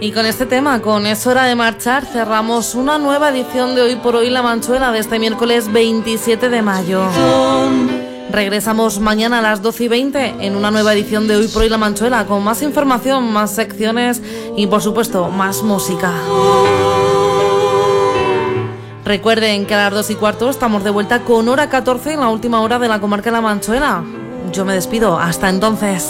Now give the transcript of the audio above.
Y con este tema, con Es hora de marchar, cerramos una nueva edición de Hoy por Hoy La Manchuela de este miércoles 27 de mayo. Regresamos mañana a las 12:20 en una nueva edición de Hoy por Hoy La Manchuela con más información, más secciones y por supuesto más música. Recuerden que a las 2:15 estamos de vuelta con hora 14 en la última hora de la comarca de La Manchuela. Yo me despido, hasta entonces.